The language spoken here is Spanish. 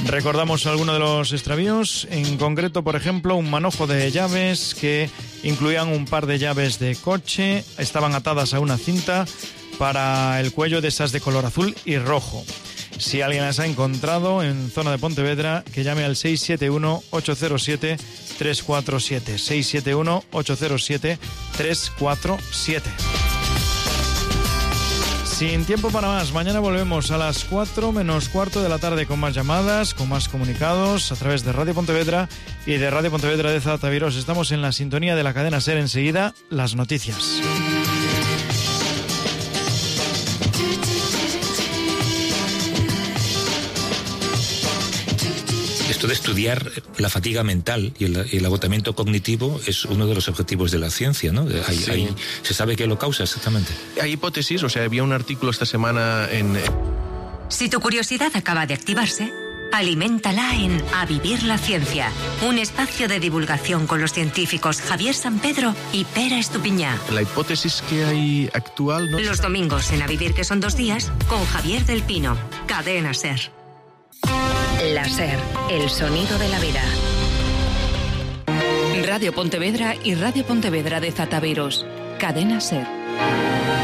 Recordamos algunos de los extravíos, en concreto, por ejemplo, un manojo de llaves que incluían un par de llaves de coche, estaban atadas a una cinta para el cuello, de esas de color azul y rojo. Si alguien las ha encontrado en zona de Pontevedra, que llame al 671-807-347. 671-807-347. Sin tiempo para más, mañana volvemos a las 4 menos cuarto de la tarde con más llamadas, con más comunicados a través de Radio Pontevedra y de Radio Pontevedra de Zataviros. Estamos en la sintonía de la cadena SER. Enseguida, las noticias. Esto de estudiar la fatiga mental y el agotamiento cognitivo es uno de los objetivos de la ciencia, ¿no? ¿Se sabe qué lo causa exactamente? Hay hipótesis, o sea, había un artículo esta semana en... Si tu curiosidad acaba de activarse, aliméntala en A Vivir la Ciencia, un espacio de divulgación con los científicos Javier Sampedro y Pera Estupiñá. La hipótesis que hay actual... ¿no? Los domingos en A Vivir, que son 2 días, con Javier del Pino, Cadena SER. La SER, el sonido de la vida. Radio Pontevedra y Radio Pontevedra de Zataviros, Cadena SER.